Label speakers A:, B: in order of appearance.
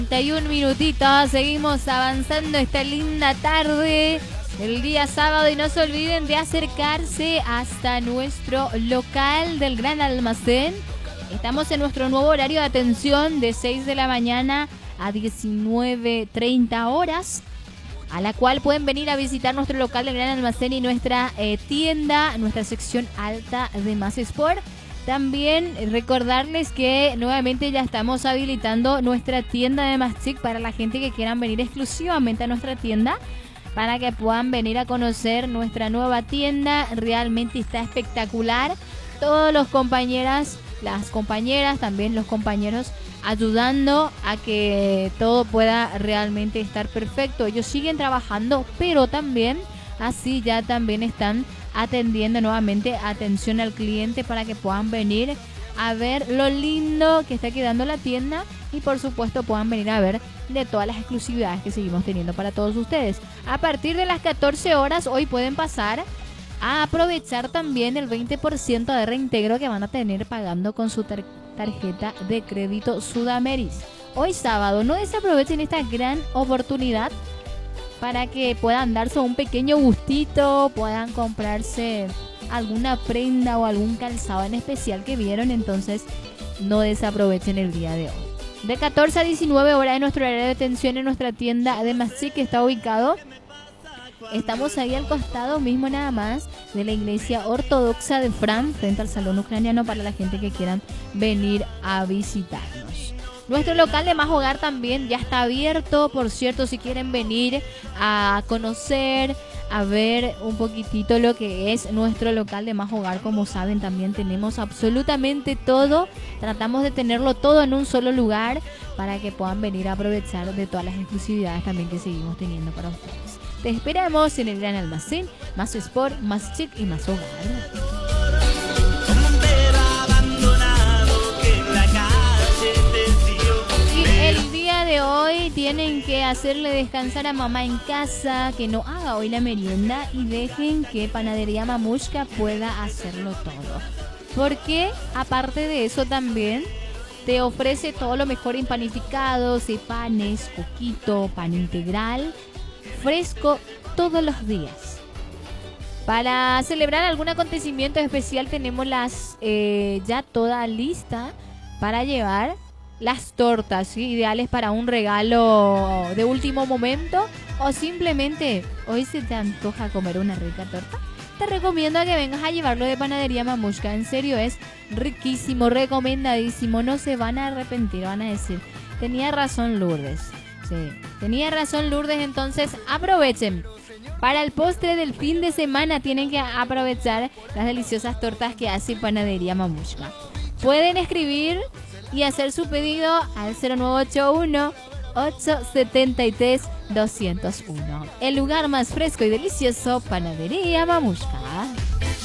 A: 31 minutitos, seguimos avanzando esta linda tarde del día sábado y no se olviden de acercarse hasta nuestro local del Gran Almacén. Estamos en nuestro nuevo horario de atención de 6 de la mañana a 19:30 horas, a la cual pueden venir a visitar nuestro local del Gran Almacén y nuestra tienda, nuestra sección alta de Más Sport. También recordarles que nuevamente ya estamos habilitando nuestra tienda de Más Chic para la gente que quieran venir exclusivamente a nuestra tienda, para que puedan venir a conocer nuestra nueva tienda. Realmente está espectacular. Todos los compañeras, las compañeras, también los compañeros ayudando a que todo pueda realmente estar perfecto. Ellos siguen trabajando, pero también así ya también están atendiendo nuevamente atención al cliente para que puedan venir a ver lo lindo que está quedando la tienda y por supuesto puedan venir a ver de todas las exclusividades que seguimos teniendo para todos ustedes. A partir de las 14 horas hoy pueden pasar a aprovechar también el 20% de reintegro que van a tener pagando con su tarjeta de crédito Sudameris. Hoy sábado, no desaprovechen esta gran oportunidad para que puedan darse un pequeño gustito, puedan comprarse alguna prenda o algún calzado en especial que vieron, entonces no desaprovechen el día de hoy. De 14 a 19 horas en nuestro horario de atención en nuestra tienda de Más Chic, que está ubicado. Estamos ahí al costado mismo nada más de la iglesia ortodoxa de Fran, frente al salón ucraniano para la gente que quieran venir a visitarnos. Nuestro local de Más Hogar también ya está abierto, por cierto, si quieren venir a conocer, a ver un poquitito lo que es nuestro local de Más Hogar. Como saben, también tenemos absolutamente todo. Tratamos de tenerlo todo en un solo lugar para que puedan venir a aprovechar de todas las exclusividades también que seguimos teniendo para ustedes. Te esperamos en el Gran Almacén, Más Sport, Más Chic y Más Hogar. El día de hoy tienen que hacerle descansar a mamá en casa, que no haga hoy la merienda y dejen que Panadería Mamushka pueda hacerlo todo. Porque aparte de eso también te ofrece todo lo mejor en panificados, de panes, coquito, pan integral, fresco todos los días. Para celebrar algún acontecimiento especial tenemos las ya toda lista para llevar. Las tortas, ¿sí? Ideales para un regalo de último momento o simplemente hoy se te antoja comer una rica torta. Te recomiendo que vengas a llevarlo de Panadería Mamushka. En serio, es riquísimo, recomendadísimo. No se van a arrepentir, van a decir, tenía razón Lourdes. Sí, tenía razón Lourdes, entonces aprovechen. Para el postre del fin de semana tienen que aprovechar las deliciosas tortas que hace Panadería Mamushka. Pueden escribir y hacer su pedido al 0981-873-201. El lugar más fresco y delicioso, Panadería Mamushka.